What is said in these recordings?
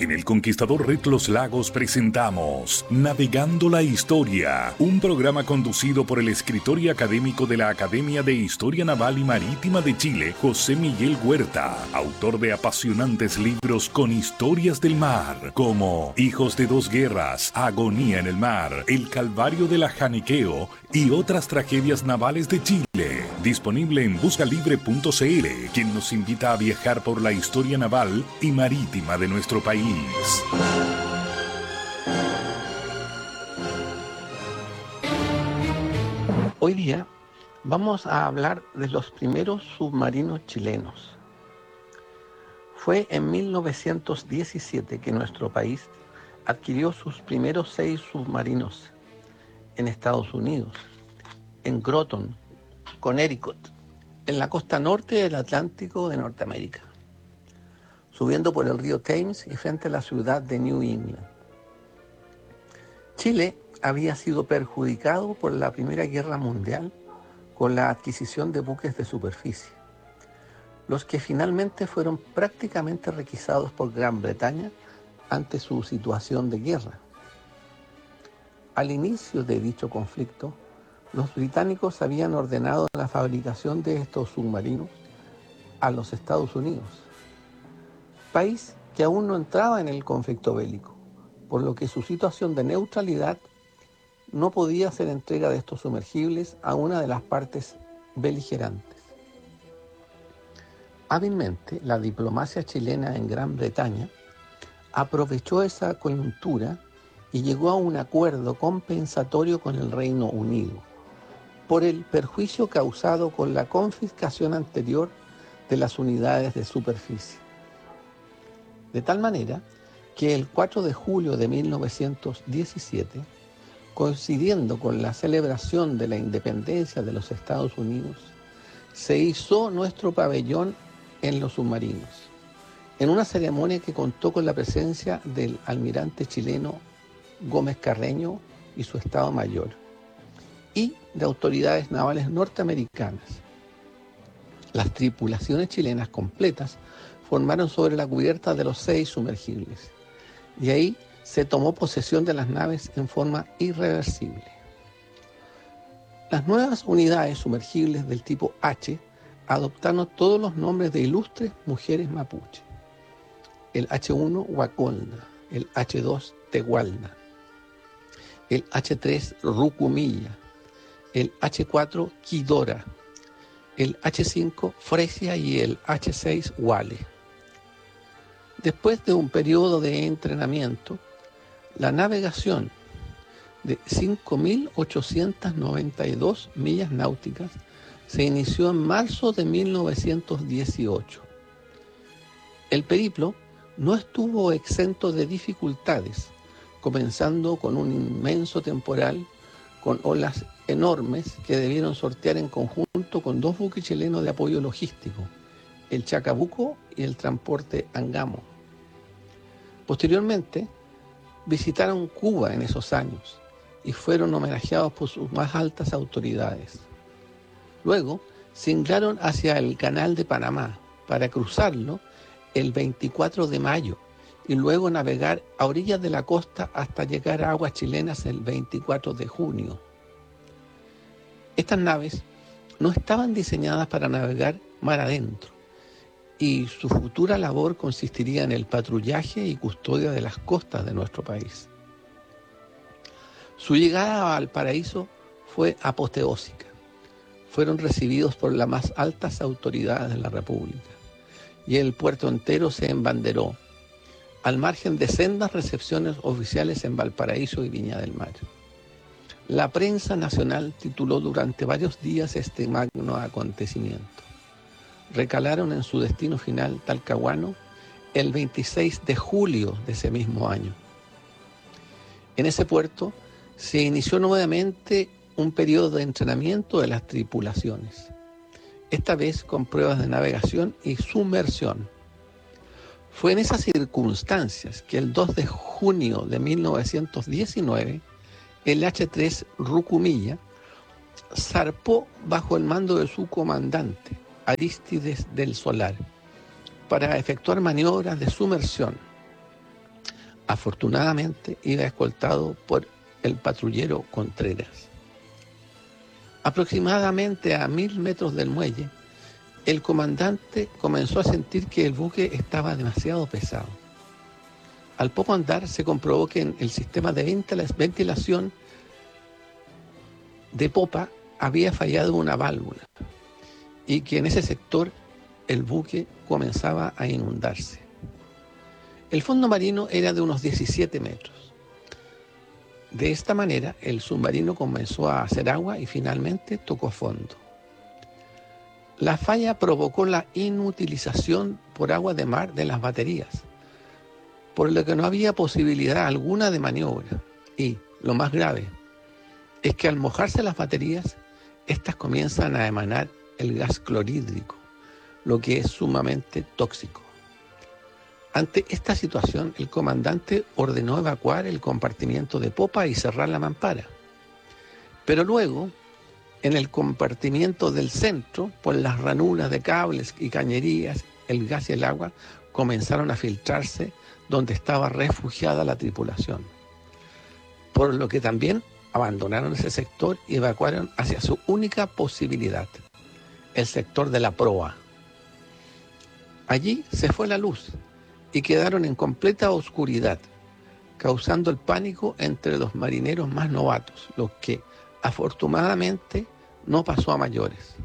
En El Conquistador Red Los Lagos presentamos Navegando la Historia, un programa conducido por el escritor y académico de la Academia de Historia Naval y Marítima de Chile, José Miguel Huerta, autor de apasionantes libros con historias del mar, como Hijos de dos Guerras, Agonía en el Mar, El Calvario de la Janiqueo y otras tragedias navales de Chile. Disponible en buscalibre.cl, quien nos invita a viajar por la historia naval y marítima de nuestro país. Hoy día vamos a hablar de los primeros submarinos chilenos. Fue en 1917 que nuestro país adquirió sus primeros 6 submarinos en Estados Unidos, en Groton, Connecticut, en la costa norte del Atlántico de Norteamérica, subiendo por el río Thames y frente a la ciudad de New England. Chile había sido perjudicado por la Primera Guerra Mundial con la adquisición de buques de superficie, los que finalmente fueron prácticamente requisados por Gran Bretaña ante su situación de guerra. Al inicio de dicho conflicto, los británicos habían ordenado la fabricación de estos submarinos a los Estados Unidos, país que aún no entraba en el conflicto bélico, por lo que su situación de neutralidad no podía hacer entrega de estos sumergibles a una de las partes beligerantes. Hábilmente, la diplomacia chilena en Gran Bretaña aprovechó esa coyuntura y llegó a un acuerdo compensatorio con el Reino Unido por el perjuicio causado con la confiscación anterior de las unidades de superficie. De tal manera que el 4 de julio de 1917, coincidiendo con la celebración de la independencia de los Estados Unidos, se izó nuestro pabellón en los submarinos, en una ceremonia que contó con la presencia del almirante chileno Gómez Carreño y su Estado Mayor, y de autoridades navales norteamericanas. Las tripulaciones chilenas completas formaron sobre la cubierta de los 6 sumergibles, y ahí se tomó posesión de las naves en forma irreversible. Las nuevas unidades sumergibles del tipo H adoptaron todos los nombres de ilustres mujeres mapuche: el H1 Huacolda, el H2 Tehualna, el H3 Rucumilla, el H4 Quidora, el H5 Fresia y el H6 Wale. Después de un periodo de entrenamiento, la navegación de 5.892 millas náuticas se inició en marzo de 1918. El periplo no estuvo exento de dificultades, comenzando con un inmenso temporal con olas enormes que debieron sortear en conjunto con 2 buques chilenos de apoyo logístico, el Chacabuco y el transporte Angamo. Posteriormente, visitaron Cuba en esos años y fueron homenajeados por sus más altas autoridades. Luego, se inclinaron hacia el Canal de Panamá para cruzarlo el 24 de mayo y luego navegar a orillas de la costa hasta llegar a aguas chilenas el 24 de junio. Estas naves no estaban diseñadas para navegar mar adentro, y su futura labor consistiría en el patrullaje y custodia de las costas de nuestro país. Su llegada a Valparaíso fue apoteósica. Fueron recibidos por las más altas autoridades de la República, y el puerto entero se embanderó, al margen de sendas recepciones oficiales en Valparaíso y Viña del Mar. La prensa nacional tituló durante varios días este magno acontecimiento. Recalaron en su destino final, Talcahuano, el 26 de julio de ese mismo año. En ese puerto se inició nuevamente un periodo de entrenamiento de las tripulaciones, esta vez con pruebas de navegación y sumersión. Fue en esas circunstancias que el 2 de junio de 1919, el H3 Rucumilla zarpó bajo el mando de su comandante, Arístides del Solar, para efectuar maniobras de sumersión. Afortunadamente iba escoltado por el patrullero Contreras. Aproximadamente a 1000 metros del muelle, el comandante comenzó a sentir que el buque estaba demasiado pesado. Al poco andar se comprobó que en el sistema de ventilación de popa había fallado una válvula y que en ese sector el buque comenzaba a inundarse. El fondo marino era de unos 17 metros. De esta manera, el submarino comenzó a hacer agua y finalmente tocó fondo. La falla provocó la inutilización por agua de mar de las baterías, por lo que no había posibilidad alguna de maniobra. Y, lo más grave, es que al mojarse las baterías, estas comienzan a emanar el gas clorhídrico, lo que es sumamente tóxico. Ante esta situación, el comandante ordenó evacuar el compartimiento de popa y cerrar la mampara. Pero luego, en el compartimiento del centro, por las ranuras de cables y cañerías, el gas y el agua comenzaron a filtrarse donde estaba refugiada la tripulación. Por lo que también abandonaron ese sector y evacuaron hacia su única posibilidad, el sector de la proa. Allí se fue la luz y quedaron en completa oscuridad, causando el pánico entre los marineros más novatos, lo que afortunadamente no pasó a mayores.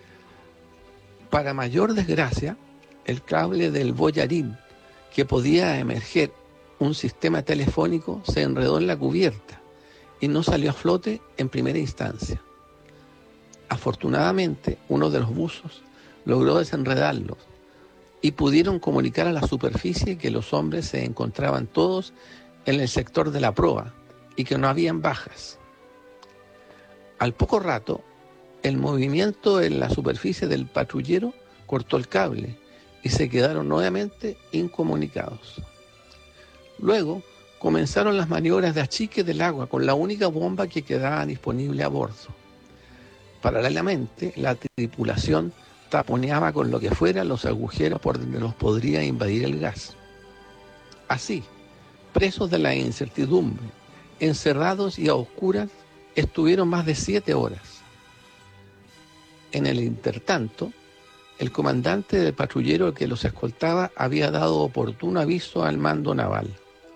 Para mayor desgracia, el cable del boyarín que podía emerger un sistema telefónico se enredó en la cubierta y no salió a flote en primera instancia. Afortunadamente, uno de los buzos logró desenredarlo y pudieron comunicar a la superficie que los hombres se encontraban todos en el sector de la proa y que no habían bajas. Al poco rato, el movimiento en la superficie del patrullero cortó el cable y se quedaron nuevamente incomunicados. Luego comenzaron las maniobras de achique del agua con la única bomba que quedaba disponible a bordo. Paralelamente, la tripulación taponeaba con lo que fuera los agujeros por donde los podría invadir el gas. Así, presos de la incertidumbre, encerrados y a oscuras, estuvieron más de 7 horas. En el intertanto, el comandante del patrullero que los escoltaba había dado oportuno aviso al mando naval.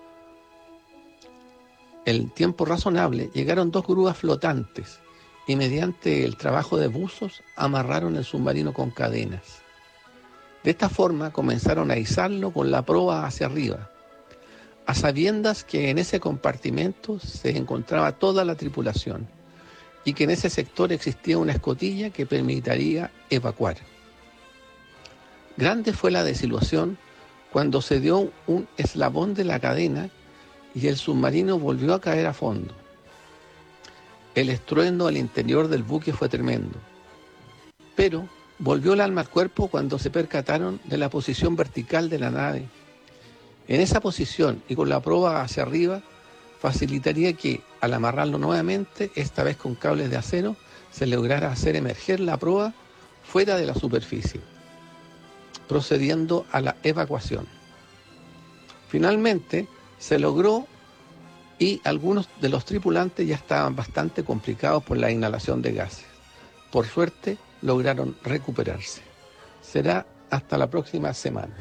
En tiempo razonable llegaron 2 grúas flotantes y mediante el trabajo de buzos amarraron el submarino con cadenas. De esta forma comenzaron a izarlo con la proa hacia arriba, a sabiendas que en ese compartimento se encontraba toda la tripulación y que en ese sector existía una escotilla que permitiría evacuar. Grande fue la desilusión cuando se dio un eslabón de la cadena y el submarino volvió a caer a fondo. El estruendo al interior del buque fue tremendo, pero volvió el alma al cuerpo cuando se percataron de la posición vertical de la nave. En esa posición y con la proa hacia arriba, facilitaría que, al amarrarlo nuevamente, esta vez con cables de acero, se lograra hacer emerger la proa fuera de la superficie, procediendo a la evacuación. Finalmente, se logró y algunos de los tripulantes ya estaban bastante complicados por la inhalación de gases. Por suerte, lograron recuperarse. Será hasta la próxima semana.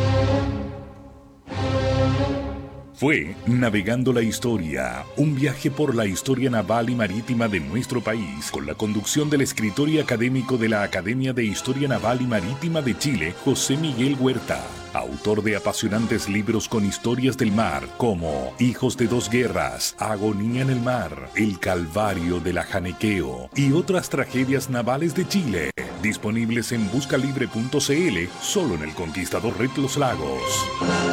Fue Navegando la Historia, un viaje por la historia naval y marítima de nuestro país, con la conducción del escritor y académico de la Academia de Historia Naval y Marítima de Chile, José Miguel Huerta, autor de apasionantes libros con historias del mar, como Hijos de dos guerras, Agonía en el mar, El Calvario del Ajanequeo y otras tragedias navales de Chile, disponibles en buscalibre.cl, solo en El Conquistador Red Los Lagos.